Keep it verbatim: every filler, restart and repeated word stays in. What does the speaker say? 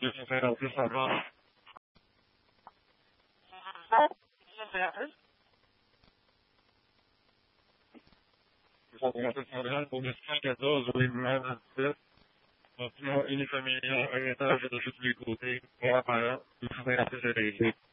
deux cent cinquante-six en bas. deux cent cinquante-six? deux cent cinquante-six Montréal pour deux cent quatorze, rue Madame-Sept. Bâtiment unifamilial, un étage de tous les côtés, trois par un, deux cent cinquante-six est réglé.